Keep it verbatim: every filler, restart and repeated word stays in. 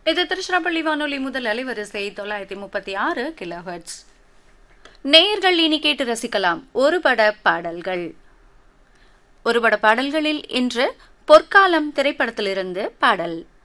இது திருச்சிராப்பள்ளி வானொலி முதல் அலைவரிசை தொள்ளாயிரத்தி முப்பத்தி ஆறு கிலோ ஹெர்ட்ஸ். நேயர்கள் இனி கேட்டு ரசிக்கலாம் ஒரு பட பாடல்கள். ஒரு பட பாடல்களில் இன்று பொற்காலம் திரைப்படத்திலிருந்து பாடல்.